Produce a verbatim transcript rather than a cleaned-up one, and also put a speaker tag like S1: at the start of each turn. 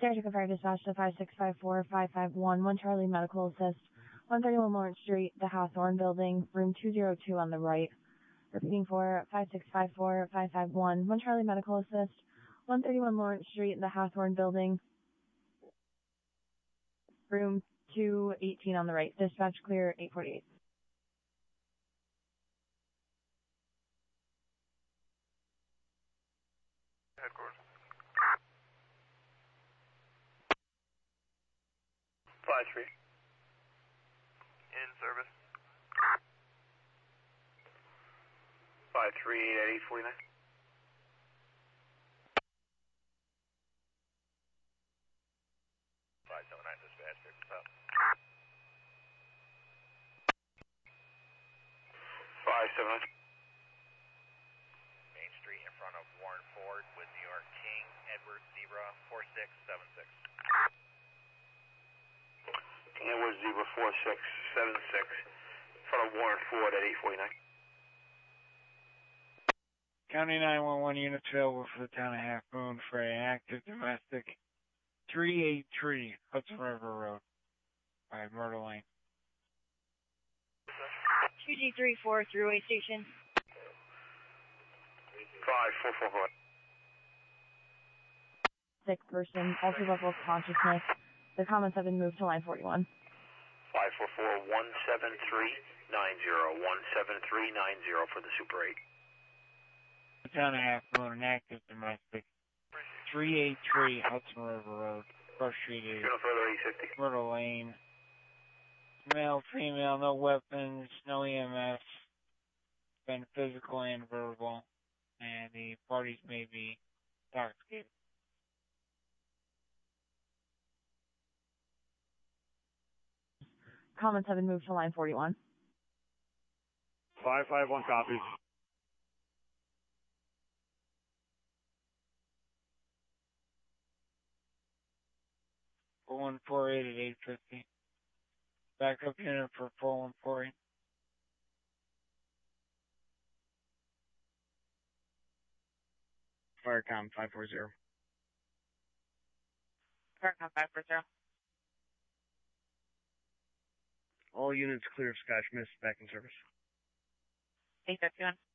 S1: Saratoga Fire Dispatch to five six five four five five one, one Charlie Medical Assist, one thirty-one Lawrence Street, the Hawthorne Building, room two oh two on the right. Repeating for five six five four five five one, one Charlie Medical Assist, one thirty-one Lawrence Street, the Hawthorne Building, room two eighteen on the right. Dispatch clear, eight forty-eight.
S2: Headquarters. five three. In service. five three at eight forty-nine. five seven nine dispatch, pick this up. five seven nine. Main Street in front of Warren Ford with New York King, Edward Zebra four six seven six. King Edward Zebra four six seven six in front of Warren Ford at eight forty-nine.
S3: County nine one one units available for the town of Half Moon for an active domestic three eighty-three Hudson River Road by Myrtle Lane.
S1: two G three four Thruway Station.
S2: five four four four.
S1: Sick person, altered level of consciousness. The comments have been moved to line forty-one.
S2: five four four one seven three nine zero. one seven three nine zero for the Super eight.
S3: The town of Half Moon, an active domestic three eighty-three Hudson River Road, First Street is Myrtle Lane. Male, female, no weapons, no E M S. Been physical and verbal, and the parties may be intoxicated.
S1: Comments have been moved to line forty-one.
S4: five five one copies.
S3: four one four eight at eight fifty. Backup unit for four one four eight.
S4: Firecom five four zero.
S1: Firecom five four zero.
S4: All units clear of Scotch Mist, back in service.
S1: eight fifty-one.